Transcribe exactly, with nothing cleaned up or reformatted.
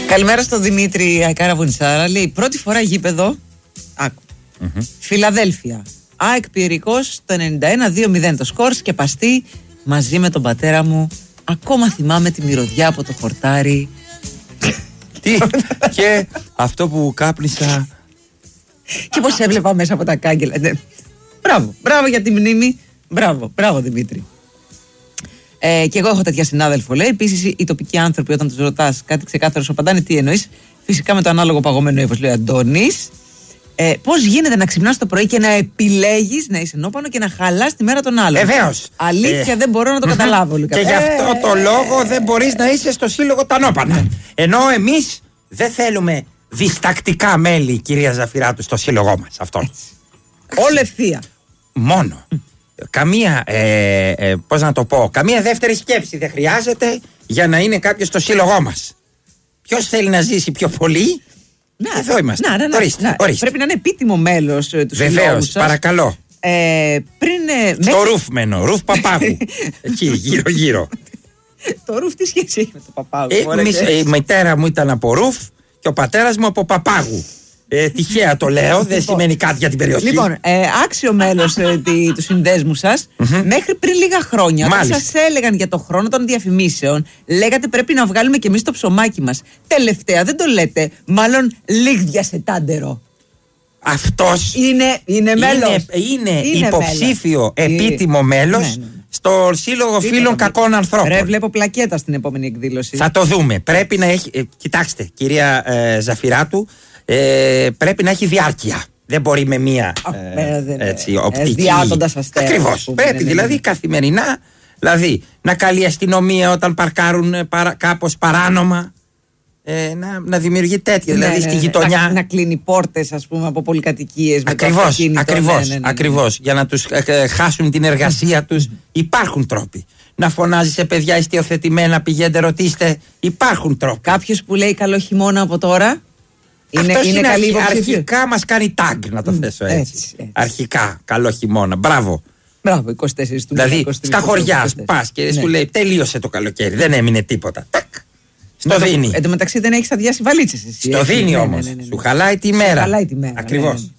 Καλημέρα στον Δημήτρη Αϊκάρα Βουνισάρα. Λέει πρώτη φορά γήπεδο. Άκου. Mm-hmm. Φιλαδέλφια. ΑΕΚ Πυρικός το ενενήντα ένα δύο μηδέν το σκορ. Σκεπαστή μαζί με τον πατέρα μου. Ακόμα θυμάμαι τη μυρωδιά από το χορτάρι. Τι. Και αυτό που κάπνισα. Και πως έβλεπα μέσα από τα κάγκελα. Μπράβο, μπράβο για τη μνήμη. Μπράβο, μπράβο Δημήτρη. Ε, και εγώ έχω τέτοια συνάδελφο, λέει. Επίσης, οι τοπικοί άνθρωποι, όταν τους ρωτάς κάτι ξεκάθαρο, σου απαντάνε τι εννοείς. Φυσικά με το ανάλογο παγωμένο ύφος, λέει ο Αντώνης. Ε, πώς γίνεται να ξυπνάς το πρωί και να επιλέγεις να είσαι νόπανο και να χαλάς τη μέρα των άλλων. Βεβαίως. Αλήθεια, ε, δεν μπορώ να το καταλάβω. Και γι' αυτό το λόγο δεν μπορείς να είσαι στο σύλλογο τα νόπανα. Ενώ εμείς δεν θέλουμε διστακτικά μέλη, κυρία Ζαφυράτου, στο σύλλογό μας. Αυτό. Όλη ευθεία. Μόνο. Καμία, ε, ε, πώς να το πω, καμία δεύτερη σκέψη δεν χρειάζεται για να είναι κάποιος στο σύλλογό μας. Ποιος θέλει να ζήσει πιο πολύ, να, εδώ είμαστε. Να, να, να, ορίστε, να, ορίστε. Πρέπει να είναι επίτιμο μέλος του συλλόγου σας. Βεβαίως, παρακαλώ. Ε, πριν, ε, στο μέχρι... ρουφ μένω, ρουφ Παπάγου. Εκεί, γύρω γύρω. Το ρουφ τι σχέση έχει με το Παπάγου? Ε, εμείς, η μητέρα μου ήταν από ρουφ και ο πατέρας μου από Παπάγου. Ε, τυχαία το λέω, δεν σημαίνει κάτι για την περιοχή. Λοιπόν, ε, άξιο μέλος ε, τη, του συνδέσμου σας, mm-hmm. μέχρι πριν λίγα χρόνια, όταν σας έλεγαν για το χρόνο των διαφημίσεων, λέγατε πρέπει να βγάλουμε κι εμείς το ψωμάκι μας. Τελευταία δεν το λέτε, μάλλον λίγδια σε τάντερο. Αυτός είναι, είναι μέλος. Είναι, είναι, είναι υποψήφιο μέλος. Επίτιμο μέλος ναι, ναι, ναι. στο Σύλλογο Φίλων Φίλο, Κακών Ανθρώπων. Ρε, βλέπω πλακέτα στην επόμενη εκδήλωση. Θα το δούμε. Πρέπει να έχει. Ε, κοιτάξτε, κυρία ε, Ζαφυράτου, ε, πρέπει να έχει διάρκεια. Δεν μπορεί με μία ε, ε, έτσι, οπτική. Διάτοντας αστέρας. Ακριβώς. Πρέπει ναι, δηλαδή ναι. καθημερινά, δηλαδή να καλεί αστυνομία όταν παρκάρουν παρα, κάπως παράνομα. Ε, να, να δημιουργεί τέτοια, ναι, δηλαδή ναι, ναι, στη γειτονιά. Να, να κλείνει πόρτες, ας πούμε, από πολυκατοικίες. Ακριβώς, ακριβώς, ναι, ναι, ναι, ακριβώς. Για να τους ε, ε, χάσουν την εργασία τους. Υπάρχουν τρόποι. Να φωνάζει σε παιδιά ιστιοθετημένα, πηγαίνετε, ρωτήστε. Υπάρχουν τρόποι. Κάποιος που λέει καλό χειμώνα από τώρα. Είναι, Αυτός είναι, είναι καλή αρχι, αρχικά μας κάνει tag, να το θέσω έτσι. έτσι, έτσι. Αρχικά, καλό χειμώνα. Μπράβο. Μπράβο, είκοσι τέσσερα του Δηλαδή, είκοσι τρία, στα χωριά πας και ναι. σου λέει τελείωσε το καλοκαίρι. Δεν έμεινε τίποτα. Τακ. Στο δίνει. Εν τω μεταξύ δεν έχεις αδειάσει βαλίτσες εσύ. Στο δίνει όμως. Σου χαλάει τη μέρα. Χαλάει τη μέρα. Ακριβώς.